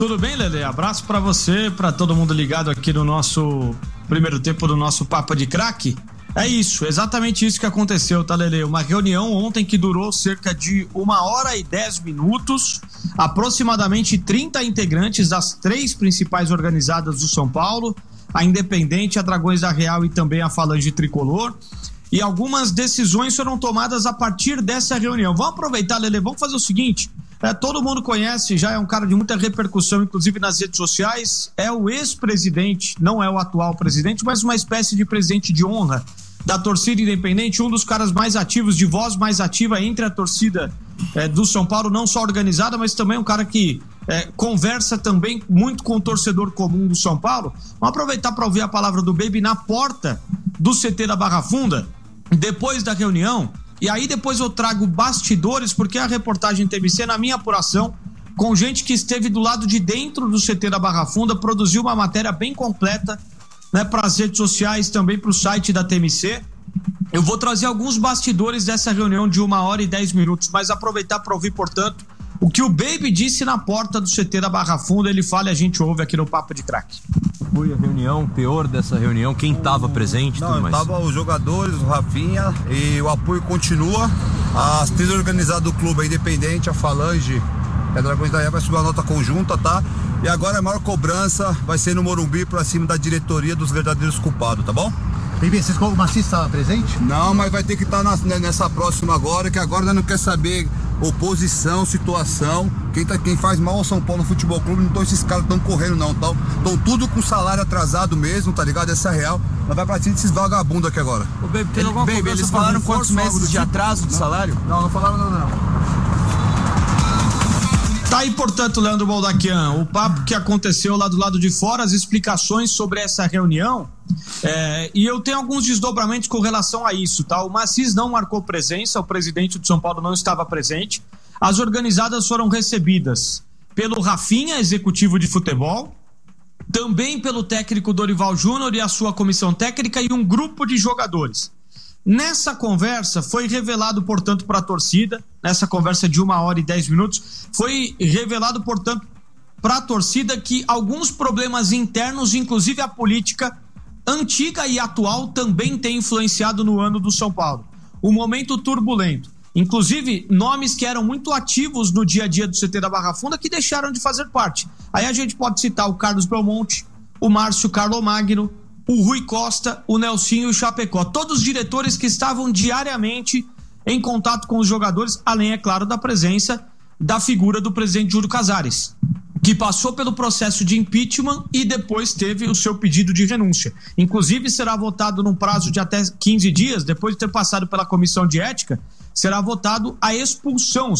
Tudo bem, Lelê? Abraço pra você, pra todo mundo ligado aqui no nosso primeiro tempo do nosso Papo de Craque. É isso, exatamente isso que aconteceu, tá, Lelê? Uma reunião ontem que durou cerca de 1h10, aproximadamente 30 integrantes das 3 principais organizadas do São Paulo, a Independente, a Dragões da Real e também a Falange Tricolor. E algumas decisões foram tomadas a partir dessa reunião. Vamos aproveitar, Lelê, vamos fazer o seguinte... todo mundo conhece, já é um cara de muita repercussão, inclusive nas redes sociais, é o ex-presidente, não é o atual presidente, mas uma espécie de presidente de honra da torcida independente, um dos caras mais ativos, de voz mais ativa entre a torcida do São Paulo, não só organizada, mas também um cara que conversa também muito com o torcedor comum do São Paulo. Vamos aproveitar para ouvir a palavra do Baby na porta do CT da Barra Funda, depois da reunião. E aí depois eu trago bastidores, porque a reportagem TMC, na minha apuração, com gente que esteve do lado de dentro do CT da Barra Funda, produziu uma matéria bem completa, né, para as redes sociais, também para o site da TMC. Eu vou trazer alguns bastidores dessa reunião de 1h10, mas aproveitar para ouvir, portanto, o que o Baby disse na porta do CT da Barra Funda. Ele fala e a gente ouve aqui no Papo de Craque. Foi a reunião, teor dessa reunião, quem estava presente? Não, tudo mais? Tava os jogadores, o Rafinha, e o apoio continua. As 3 organizadas do clube, a Independente, a Falange, a Dragões da Real, vai subir uma nota conjunta, tá? E agora a maior cobrança vai ser no Morumbi, pra cima da diretoria dos verdadeiros culpados, tá bom? Baby, o Macis estava presente? Não, mas vai ter que estar nessa próxima agora, que agora nós não quer saber oposição, situação. Quem faz mal ao São Paulo no Futebol Clube, então esses caras estão correndo não, estão tudo com salário atrasado mesmo, tá ligado? Essa é real. Mas vai pra cima desses vagabundos aqui agora. Ô, Baby, eles falaram quantos meses de atraso de salário? Não falaram não. Tá aí, portanto, Leandro Baldaquian, o papo que aconteceu lá do lado de fora, as explicações sobre essa reunião, e eu tenho alguns desdobramentos com relação a isso, tá? O Macis não marcou presença, o presidente do São Paulo não estava presente. As organizadas foram recebidas pelo Rafinha, executivo de futebol, também pelo técnico Dorival Júnior e a sua comissão técnica e um grupo de jogadores. Nessa conversa foi revelado, portanto, para a torcida, nessa conversa de 1h10, foi revelado, portanto, para a torcida que alguns problemas internos, inclusive a política antiga e atual, também tem influenciado no ano do São Paulo. Um momento turbulento. Inclusive, nomes que eram muito ativos no dia a dia do CT da Barra Funda que deixaram de fazer parte. Aí a gente pode citar o Carlos Belmonte, o Márcio Carlomagno, o Rui Costa, o Nelsinho e o Chapecó. Todos os diretores que estavam diariamente em contato com os jogadores, além, é claro, da presença da figura do presidente Júlio Casares, que passou pelo processo de impeachment e depois teve o seu pedido de renúncia. Inclusive, será votado num prazo de até 15 dias, depois de ter passado pela comissão de ética, será votada a expulsão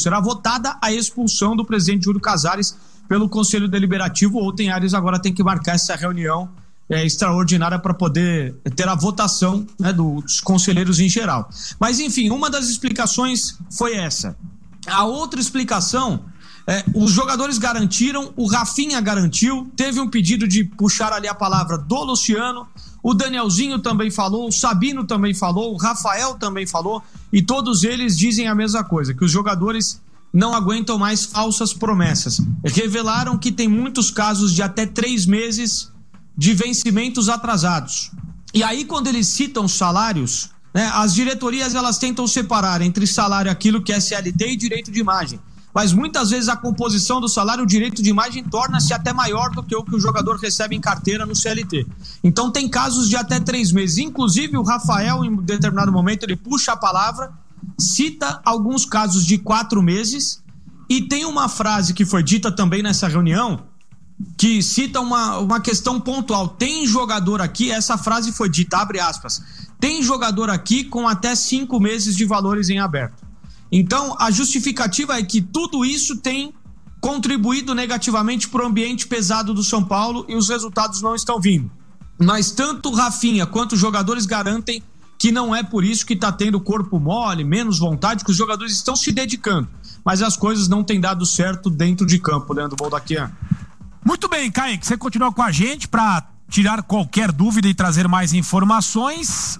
do presidente Júlio Casares pelo Conselho Deliberativo. O Outen Ares agora tem que marcar essa reunião extraordinária para poder ter a votação, né, dos conselheiros em geral. Mas, enfim, uma das explicações foi essa. A outra explicação, os jogadores garantiram, o Rafinha garantiu, teve um pedido de puxar ali a palavra do Luciano, o Danielzinho também falou, o Sabino também falou, o Rafael também falou, e todos eles dizem a mesma coisa, que os jogadores não aguentam mais falsas promessas. Revelaram que tem muitos casos de até 3 meses de vencimentos atrasados. E aí, quando eles citam salários, né, as diretorias elas tentam separar entre salário, aquilo que é CLT, e direito de imagem. Mas muitas vezes a composição do salário, o direito de imagem, torna-se até maior do que o jogador recebe em carteira no CLT. Então tem casos de até 3 meses. Inclusive o Rafael, em determinado momento, ele puxa a palavra, cita alguns casos de 4 meses, e tem uma frase que foi dita também nessa reunião, que cita uma questão pontual. Tem jogador aqui, essa frase foi dita, abre aspas, tem jogador aqui com até 5 meses de valores em aberto. Então, a justificativa é que tudo isso tem contribuído negativamente para o ambiente pesado do São Paulo e os resultados não estão vindo. Mas tanto Rafinha quanto os jogadores garantem que não é por isso que está tendo corpo mole, menos vontade, que os jogadores estão se dedicando. Mas as coisas não têm dado certo dentro de campo, Leandro Baldaquian. Muito bem, Kaique, você continua com a gente para tirar qualquer dúvida e trazer mais informações.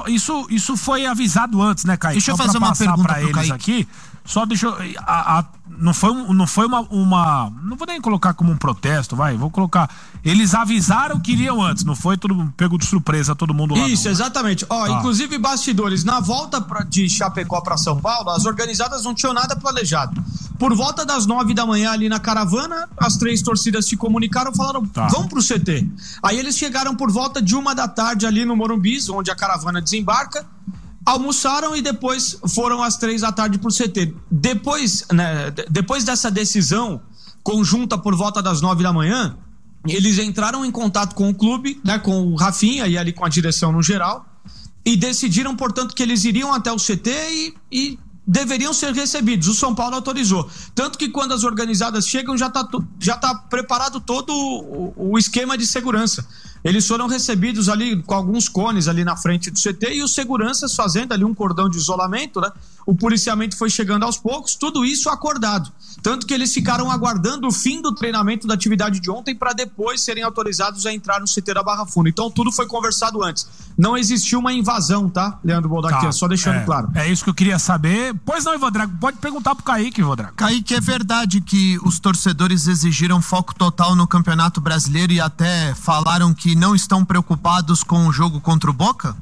Isso foi avisado antes, né, Kaique? Deixa eu fazer uma pergunta para eles Kaique. aqui. Só deixa eu, não foi uma. Não vou nem colocar como um protesto, vou colocar. Eles avisaram que iriam antes, não foi todo pego de surpresa todo mundo lá. Isso, exatamente. Inclusive bastidores, na volta de Chapecó para São Paulo, as organizadas não tinham nada planejado. Por volta das 9 da manhã ali na caravana, as 3 torcidas se comunicaram, falaram, vamos pro CT. Aí eles chegaram por volta de 1 da tarde ali no Morumbi, onde a caravana desembarca, almoçaram e depois foram às 3 da tarde pro CT. Depois dessa decisão conjunta por volta das 9 da manhã, eles entraram em contato com o clube, né, com o Rafinha e ali com a direção no geral, e decidiram, portanto, que eles iriam até o CT e deveriam ser recebidos. O São Paulo autorizou. Tanto que quando as organizadas chegam, já tá preparado todo o esquema de segurança. Eles foram recebidos ali com alguns cones ali na frente do CT e os seguranças fazendo ali um cordão de isolamento, né? O policiamento foi chegando aos poucos, tudo isso acordado. Tanto que eles ficaram aguardando o fim do treinamento da atividade de ontem para depois serem autorizados a entrar no CT da Barra Funda. Então tudo foi conversado antes. Não existiu uma invasão, tá, Leandro Boldaquian? Só deixando claro. É isso que eu queria saber. Pois não, Ivan Drago, pode perguntar pro Kaique, Ivan Drago. Kaique, é verdade que os torcedores exigiram foco total no Campeonato Brasileiro e até falaram que não estão preocupados com o jogo contra o Boca?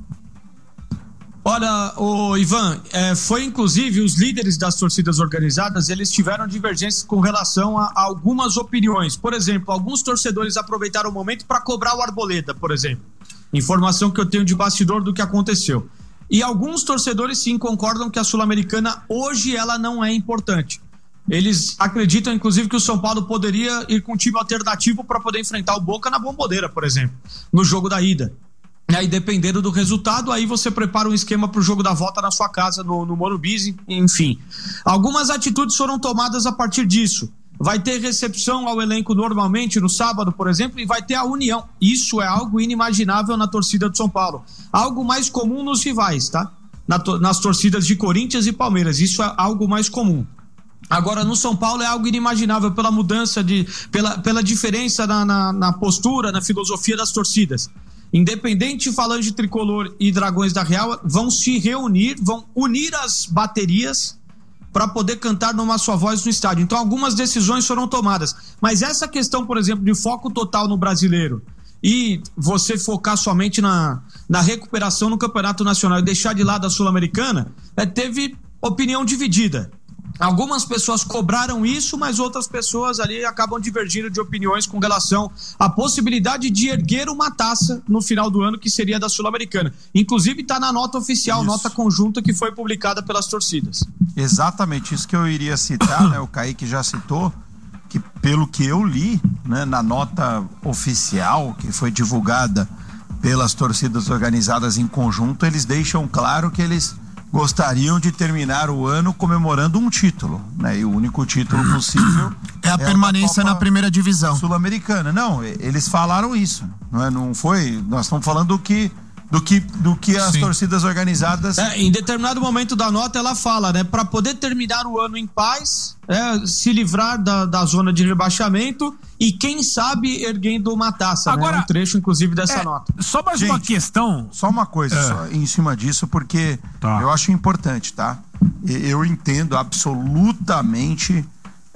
Olha, Ivan, foi inclusive os líderes das torcidas organizadas, eles tiveram divergências com relação a algumas opiniões. Por exemplo, alguns torcedores aproveitaram o momento para cobrar o Arboleda, por exemplo. Informação que eu tenho de bastidor do que aconteceu. E alguns torcedores sim concordam que a Sul-Americana hoje ela não é importante. Eles acreditam, inclusive, que o São Paulo poderia ir com um time alternativo para poder enfrentar o Boca na Bomboneira, por exemplo, no jogo da ida. E aí, dependendo do resultado, aí você prepara um esquema para o jogo da volta na sua casa, no Morumbi, enfim. Algumas atitudes foram tomadas a partir disso. Vai ter recepção ao elenco normalmente no sábado, por exemplo, e vai ter a união. Isso é algo inimaginável na torcida do São Paulo. Algo mais comum nos rivais, tá? Nas torcidas de Corinthians e Palmeiras. Isso é algo mais comum. Agora, no São Paulo é algo inimaginável pela mudança, pela diferença na postura, na filosofia das torcidas. Independente, Falange Tricolor e Dragões da Real vão se reunir, vão unir as baterias para poder cantar numa só voz no estádio. Então algumas decisões foram tomadas. Mas essa questão, por exemplo, de foco total no brasileiro e você focar somente na recuperação no Campeonato Nacional e deixar de lado a Sul-Americana, teve opinião dividida. Algumas pessoas cobraram isso, mas outras pessoas ali acabam divergindo de opiniões com relação à possibilidade de erguer uma taça no final do ano, que seria da Sul-Americana. Inclusive está na nota oficial, isso. Nota conjunta que foi publicada pelas torcidas. Exatamente, isso que eu iria citar, né? O Kaique já citou, que pelo que eu li, né, na nota oficial que foi divulgada pelas torcidas organizadas em conjunto, eles deixam claro que eles gostariam de terminar o ano comemorando um título, né? E o único título possível é a permanência na primeira divisão sul-americana. Não, eles falaram isso, não é? Não foi. Nós estamos falando do que as torcidas organizadas. Em determinado momento da nota ela fala, né? Para poder terminar o ano em paz, se livrar da zona de rebaixamento e quem sabe erguendo uma taça. Agora, né? Um trecho inclusive dessa nota. Só mais uma questão. Só uma coisa só, em cima disso, porque eu acho importante, tá? Eu entendo absolutamente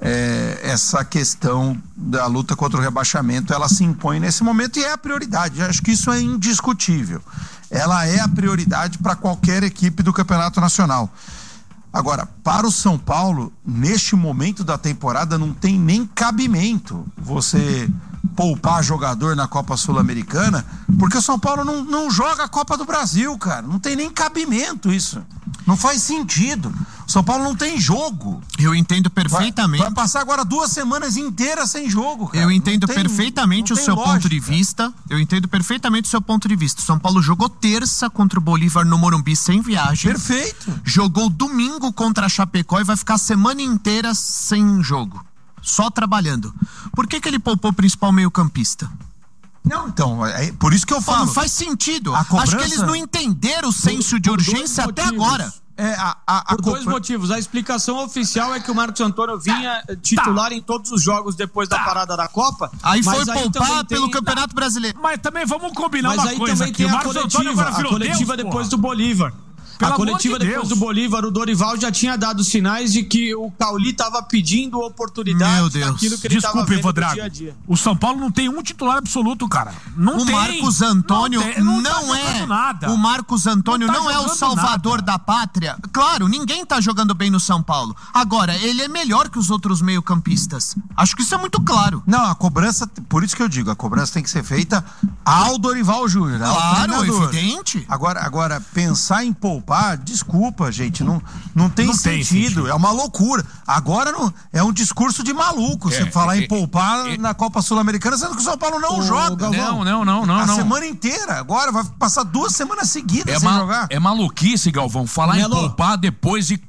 essa questão da luta contra o rebaixamento, ela se impõe nesse momento e é a prioridade. Eu acho que isso é indiscutível. Ela é a prioridade para qualquer equipe do Campeonato Nacional. Agora, para o São Paulo, neste momento da temporada, não tem nem cabimento você poupar jogador na Copa Sul-Americana, porque o São Paulo não joga a Copa do Brasil, cara. Não tem nem cabimento isso. Não faz sentido. O São Paulo não tem jogo. Eu entendo perfeitamente. Vai passar agora 2 semanas inteiras sem jogo, cara. Eu entendo perfeitamente o seu ponto de vista. Eu entendo perfeitamente o seu ponto de vista. O São Paulo jogou terça contra o Bolívar no Morumbi sem viagem. Perfeito. Jogou domingo contra a Chapecó e vai ficar a semana inteira sem jogo. Só trabalhando. Por que ele poupou o principal meio-campista? Não, então, é por isso que eu falo. Não faz sentido. Acho que eles não entenderam o senso de urgência até agora. Por 2 motivos. A explicação oficial é que o Marcos Antônio vinha titular em todos os jogos depois da parada da Copa. Aí foi poupar pelo Campeonato Brasileiro. Mas também vamos combinar uma coisa aqui. Mas aí também tem a coletiva depois do Bolívar. A coletiva depois do Bolívar, o Dorival já tinha dado sinais de que o Cauli estava pedindo oportunidades daquilo que ele estava vendo no dia a dia. O São Paulo não tem um titular absoluto, cara. Não tem. O Marcos Antônio não é nada. O Marcos Antônio não é o salvador da pátria. Claro, ninguém tá jogando bem no São Paulo. Agora, ele é melhor que os outros meio-campistas. Acho que isso é muito claro. Não, a cobrança, por isso que eu digo, a cobrança tem que ser feita ao Dorival Júnior. Claro, evidente. Agora, pensar em poupar, desculpa, gente, não tem sentido. É uma loucura. Agora é um discurso de maluco você falar em poupar na Copa Sul-Americana, sendo que o São Paulo não joga. Não. A semana inteira. Agora vai passar 2 semanas seguidas sem jogar. É maluquice, Galvão, falar em poupar depois de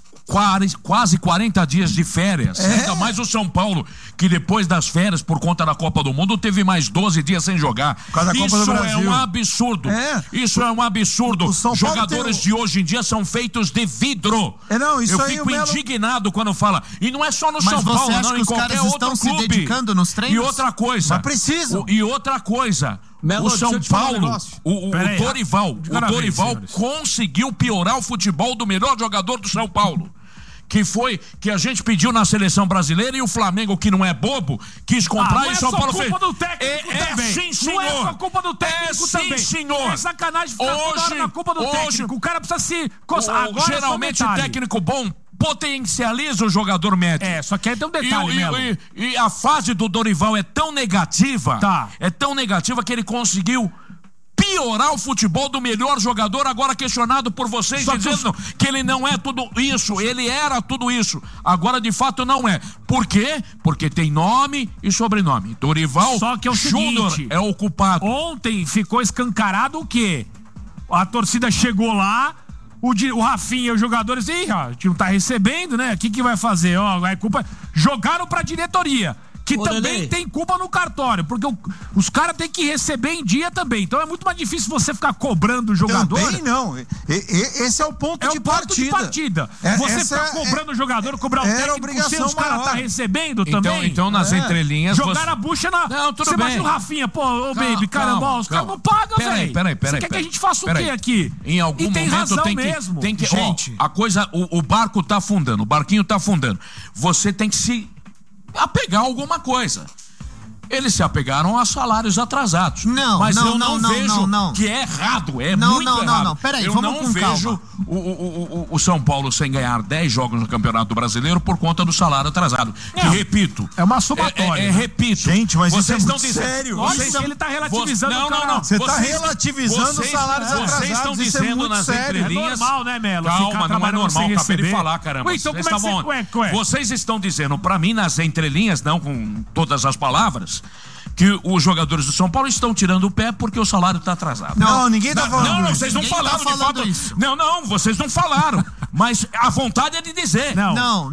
quase 40 dias de férias. Ainda mais o São Paulo, que depois das férias, por conta da Copa do Mundo, teve mais 12 dias sem jogar. Isso é um absurdo. Isso é um absurdo. Jogadores de hoje em dia são feitos de vidro. Eu fico indignado quando fala. E não é só no São Paulo, não, em qualquer outro clube. Se dedicando nos treinos? E outra coisa. Mas precisam. E outra coisa. Melo, o São Paulo, o Dorival conseguiu piorar o futebol do melhor jogador do São Paulo. Que foi que a gente pediu na seleção brasileira e o Flamengo, que não é bobo, quis comprar e o São Paulo fez. Sim, senhor. Não é só culpa do técnico também. Sim, senhor. É sacanagem ficar toda hora na culpa do técnico. O cara precisa se coçar. Geralmente o técnico bom potencializa o jogador médio. Só que aí tem um detalhe, Melo. E a fase do Dorival é tão negativa, que ele conseguiu piorar o futebol do melhor jogador, agora questionado por vocês, dizendo que ele não é tudo isso, ele era tudo isso. Agora, de fato, não é. Por quê? Porque tem nome e sobrenome. Dorival Júnior é o culpado. Ontem ficou escancarado o quê? A torcida chegou lá, o Rafinha e os jogadores, o time tá recebendo, né? O que vai fazer? É culpa. Jogaram pra diretoria, que também tem culpa no cartório, porque os caras têm que receber em dia também. Então é muito mais difícil você ficar cobrando o jogador. Também não. Esse é o ponto de partida. Você ficar cobrando o jogador, cobrar o técnico, se os caras tá recebendo também. Então nas entrelinhas... Jogar a bucha na... Não, tudo você bem. imagina o Rafinha, baby, caramba, os caras não pagam, velho. Você quer que a gente faça o quê aqui? Em algum momento tem que... Gente, a coisa... O barco tá afundando, o barquinho tá afundando. Você tem que se apegar a alguma coisa. Eles se apegaram a salários atrasados. Mas eu não vejo que é errado. Muito errado. Peraí, eu vamos não com vejo o São Paulo sem ganhar 10 jogos no Campeonato Brasileiro por conta do salário atrasado. Que, repito... É uma somatória. Repito. Gente, mas vocês isso é estão muito sério. Ele tá relativizando Você tá relativizando os salários atrasados. Vocês estão dizendo nas entrelinhas... É normal, né, Melo? Calma, não é normal. Acabei de falar, caramba. Então Vocês estão dizendo pra mim nas entrelinhas, não com todas as palavras, que os jogadores do São Paulo estão tirando o pé porque o salário está atrasado. Não, ninguém tá falando. Não, vocês não falaram de fato. Isso. Não, vocês não falaram. Mas a vontade é de dizer. Não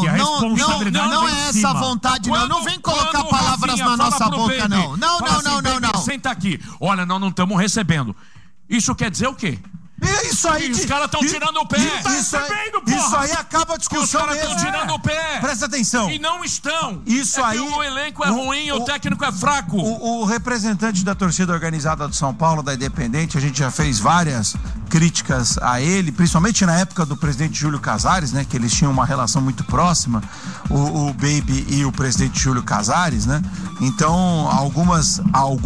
é essa a vontade, não. Não vem colocar palavras na nossa boca, não. Não. Senta aqui. Olha, nós não estamos recebendo. Isso quer dizer o quê? Isso aí. Os caras estão tirando o pé. Isso aí acaba a discussão mesmo. Os caras estão tirando o pé. Presta atenção. E não estão. Isso aí. O elenco é ruim, o técnico é fraco. O representante da torcida organizada do São Paulo, da Independente, a gente já fez várias críticas a ele, principalmente na época do presidente Júlio Casares, né? Que eles tinham uma relação muito próxima, o Baby e o presidente Júlio Casares, né? Então, algumas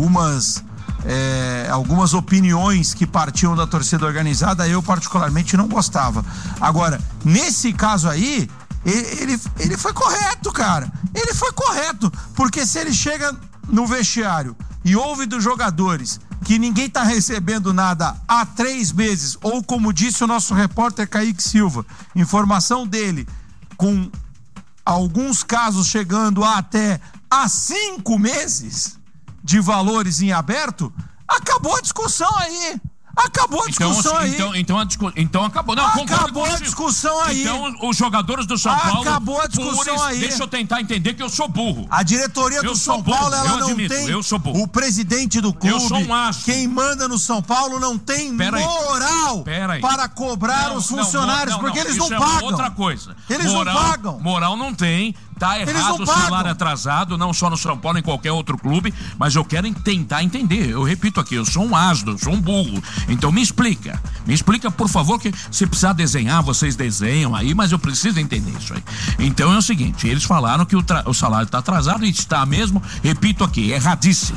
opiniões que partiam da torcida organizada, eu particularmente não gostava. Agora, nesse caso aí, ele foi correto, cara. Ele foi correto, porque se ele chega no vestiário e ouve dos jogadores que ninguém tá recebendo nada há 3 meses, ou como disse o nosso repórter Kaique Silva, informação dele, com alguns casos chegando até há 5 meses de valores em aberto, acabou a discussão aí. Acabou a discussão aí. Então acabou. Não, acabou a discussão aí. Então os jogadores do São Paulo... Acabou a discussão aí. Deixa eu tentar entender que eu sou burro. A diretoria do São Paulo, ela não tem... Eu sou burro. O presidente do clube... Eu sou um astro. Quem manda no São Paulo não tem moral para cobrar os funcionários, porque eles não pagam. Outra coisa. Eles não pagam. Moral não tem, Tá errado o salário atrasado, não só no São Paulo, em qualquer outro clube, mas eu quero tentar entender. Eu repito aqui, eu sou um asno, eu sou um burro. Então me explica, por favor, que se precisar desenhar, vocês desenham aí, mas eu preciso entender isso aí. Então é o seguinte, eles falaram que o salário está atrasado e está mesmo, repito aqui, erradíssimo.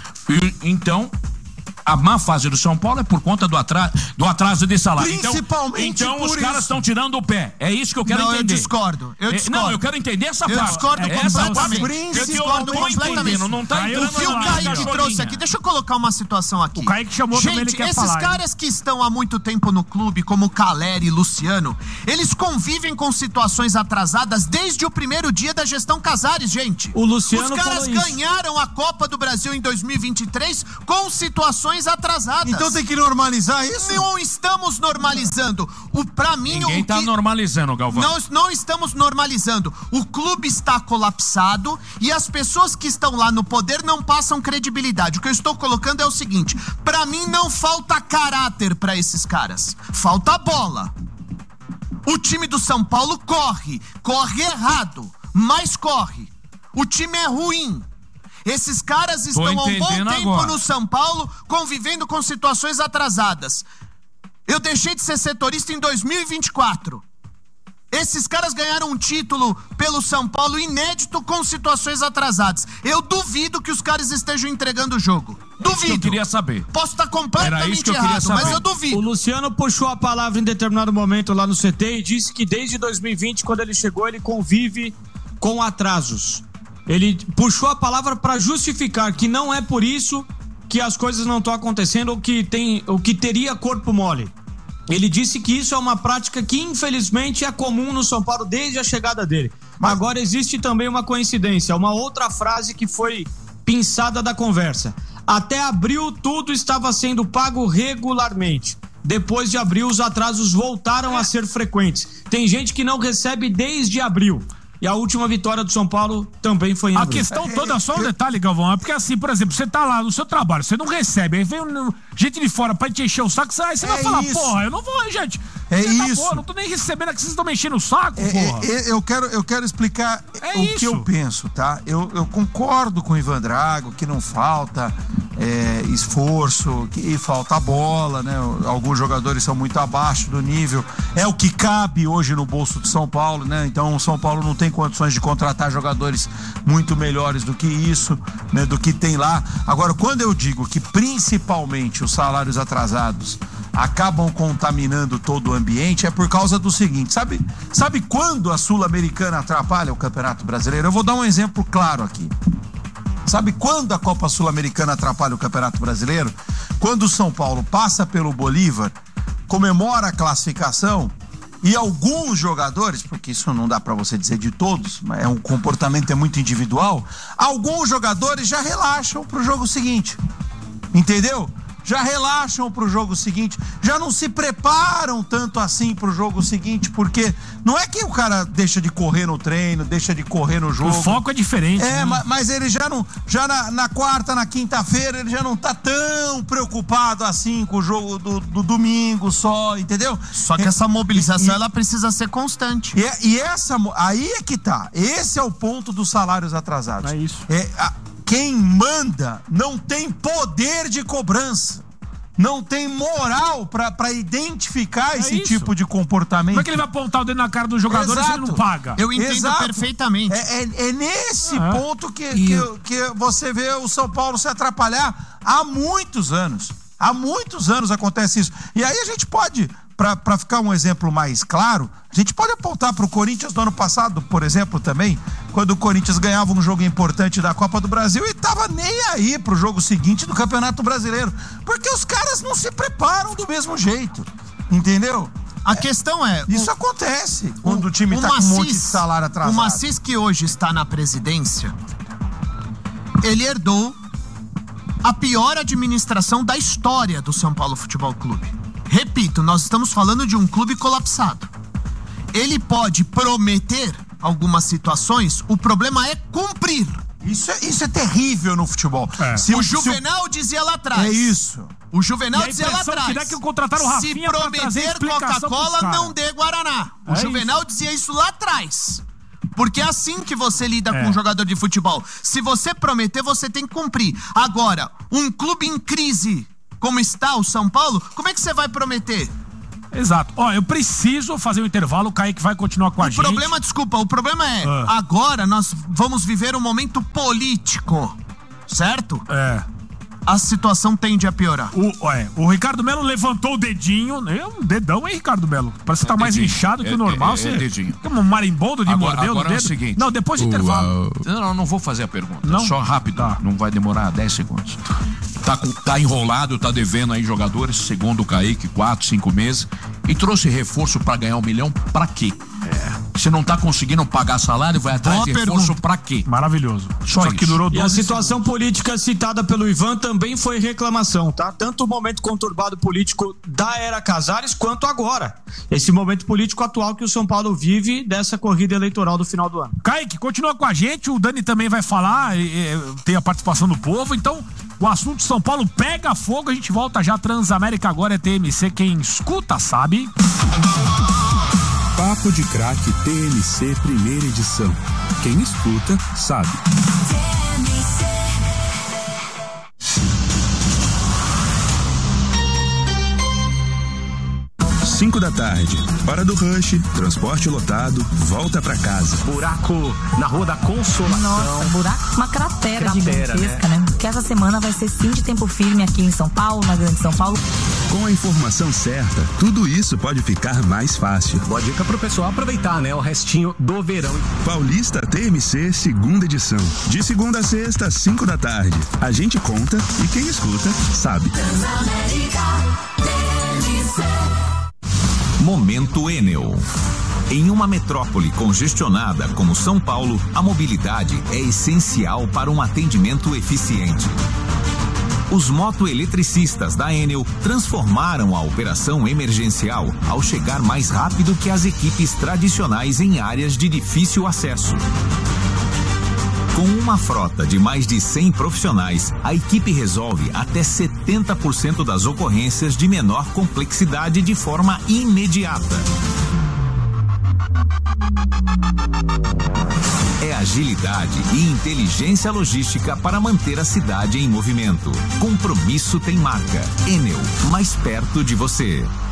Então, a má fase do São Paulo é por conta do atraso de salário. Principalmente então por os caras estão tirando o pé. É isso que eu quero entender. Eu discordo. Não, eu quero entender essa parte. Eu discordo completamente. Eu discordo completamente. Não tá o que o Kaique trouxe aqui, deixa eu colocar uma situação aqui. O Kaique chamou também, ele quer falar. Esses caras que estão há muito tempo no clube, como Caleri e Luciano, eles convivem com situações atrasadas desde o primeiro dia da gestão Casares, gente. O Luciano Os caras ganharam a Copa do Brasil em 2023 com situações atrasadas. Então tem que normalizar isso? Não estamos normalizando. Pra mim, ninguém tá normalizando, Galvão. Não estamos normalizando. O clube está colapsado e as pessoas que estão lá no poder não passam credibilidade. O que eu estou colocando é o seguinte: pra mim não falta caráter pra esses caras. Falta bola. O time do São Paulo corre errado, mas corre. O time é ruim. Esses caras estão há um bom tempo no São Paulo convivendo com situações atrasadas. Eu deixei de ser setorista em 2024. Esses caras ganharam um título pelo São Paulo inédito com situações atrasadas. Eu duvido que os caras estejam entregando o jogo. Duvido. Isso que eu queria saber. Posso estar completamente errado, mas eu duvido. O Luciano puxou a palavra em determinado momento lá no CT e disse que desde 2020, quando ele chegou, ele convive com atrasos. Ele puxou a palavra para justificar que não é por isso que as coisas não estão acontecendo ou que teria corpo mole. Ele disse que isso é uma prática que infelizmente é comum no São Paulo desde a chegada dele. Mas agora existe também uma coincidência, uma outra frase que foi pinçada da conversa. Até abril tudo estava sendo pago regularmente. Depois de abril os atrasos voltaram a ser frequentes. Tem gente que não recebe desde abril. E a última vitória do São Paulo também foi em abril. A questão toda, só um detalhe, Galvão, é porque assim, por exemplo, você tá lá no seu trabalho, você não recebe, aí vem gente de fora pra te encher o saco, aí você vai falar, porra, eu não vou, gente. Porra, não tô nem recebendo, é que vocês estão me enchendo o saco, porra. Eu quero explicar que eu penso, tá? Eu concordo com o Ivan Drago que não falta esforço, que falta bola, né? Alguns jogadores são muito abaixo do nível. É o que cabe hoje no bolso de São Paulo, né? Então o São Paulo não tem condições de contratar jogadores muito melhores do que isso, né? Do que tem lá. Agora, quando eu digo que principalmente os salários atrasados acabam contaminando todo o ambiente, é por causa do seguinte, sabe quando a Sul-Americana atrapalha o Campeonato Brasileiro? Eu vou dar um exemplo claro aqui. Sabe quando a Copa Sul-Americana atrapalha o Campeonato Brasileiro? Quando o São Paulo passa pelo Bolívar, comemora a classificação e alguns jogadores, porque isso não dá pra você dizer de todos, mas o comportamento é muito individual, alguns jogadores já relaxam pro jogo seguinte, entendeu? Já relaxam pro jogo seguinte, já não se preparam tanto assim pro jogo seguinte, porque não é que o cara deixa de correr no treino, deixa de correr no jogo. O foco é diferente. É, né? Mas ele já não, na quarta, na quinta-feira, ele já não tá tão preocupado assim com o jogo do domingo só, entendeu? Só que essa mobilização, ela precisa ser constante. Aí é que tá, esse é o ponto dos salários atrasados. É isso. Quem manda não tem poder de cobrança, não tem moral pra identificar esse tipo de comportamento. Como é que ele vai apontar o dedo na cara do jogador se ele não paga? Eu entendo perfeitamente. É nesse ponto que você vê o São Paulo se atrapalhar há muitos anos. Há muitos anos acontece isso. E aí a gente pode, pra ficar um exemplo mais claro, a gente pode apontar pro Corinthians do ano passado, por exemplo, também, quando o Corinthians ganhava um jogo importante da Copa do Brasil e tava nem aí pro jogo seguinte do Campeonato Brasileiro. Porque os caras não se preparam do mesmo jeito, entendeu? A questão é... Isso acontece quando o time tá com um monte de salário atrasado. O Macis, que hoje está na presidência, ele herdou a pior administração da história do São Paulo Futebol Clube. Repito, nós estamos falando de um clube colapsado. Ele pode prometer algumas situações, o problema é cumprir. Isso é terrível no futebol. O Juvenal dizia lá atrás. É isso. O Juvenal dizia lá atrás. Que contrataram o Rafinha, se prometer Coca-Cola, não dê Guaraná. O Juvenal dizia isso lá atrás. Porque é assim que você lida com um jogador de futebol. Se você prometer, você tem que cumprir. Agora, um clube em crise, como está o São Paulo, como é que você vai prometer? Exato. Ó, eu preciso fazer um intervalo, o Kaique vai continuar com a gente. O problema é, agora nós vamos viver um momento político, certo? A situação tende a piorar. O Ricardo Melo levantou o dedinho, um dedão, hein, Ricardo Melo? Parece que tá mais inchado que o normal. Você dedinho. É um marimbondo de morder o dedo. É o seguinte. Não, depois do intervalo. Não vou fazer a pergunta. Não? Só rápido, não vai demorar 10 segundos. Tá enrolado, tá devendo aí jogadores, segundo o Kaique, 4, 5 meses. E trouxe reforço pra ganhar 1 milhão, pra quê? Se não tá conseguindo pagar salário, vai atrás de reforço pra quê? Maravilhoso. Só que durou 12 E a situação política citada pelo Ivan também foi reclamação, tá? Tanto o momento conturbado político da era Casares, quanto agora. Esse momento político atual que o São Paulo vive dessa corrida eleitoral do final do ano. Kaique, continua com a gente, o Dani também vai falar, tem a participação do povo, então o assunto São Paulo pega fogo, a gente volta já. Transamérica agora é TMC, quem escuta sabe. Papo de Craque TMC primeira edição. Quem escuta sabe. 5 da tarde, hora do rush, transporte lotado, volta pra casa. Buraco na Rua da Consolação. Nossa, buraco, uma cratera gigantesca, né? Que essa semana vai ser sim de tempo firme aqui em São Paulo, na Grande São Paulo. Com a informação certa, tudo isso pode ficar mais fácil. Boa dica pro pessoal aproveitar, né? O restinho do verão. Paulista TMC, segunda edição. De segunda a sexta, 5 da tarde. A gente conta e quem escuta sabe. Momento Enel. Em uma metrópole congestionada como São Paulo, a mobilidade é essencial para um atendimento eficiente. Os motoeletricistas da Enel transformaram a operação emergencial ao chegar mais rápido que as equipes tradicionais em áreas de difícil acesso. Com uma frota de mais de 100 profissionais, a equipe resolve até 70% das ocorrências de menor complexidade de forma imediata. É agilidade e inteligência logística para manter a cidade em movimento. Compromisso tem marca. Enel, mais perto de você.